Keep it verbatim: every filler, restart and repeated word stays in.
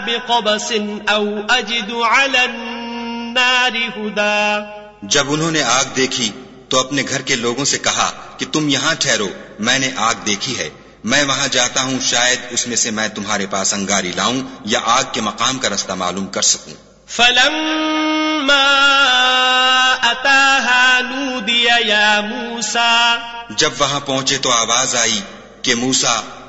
बिक़बसिन औ अजिदु अलन्नारि हुदा। जब उन्होंने आग देखी तो अपने घर के लोगों से कहा कि तुम यहाँ ठहरो, मैंने आग देखी है, मैं वहां जाता हूँ, शायद उसमें से मैं तुम्हारे पास अंगारी लाऊं या आग के मकाम का रास्ता मालूम कर सकूं। फलम्मा अताहा नूदिया या मूसा, जब वहां पहुंचे तो आवाज आई कि मूसा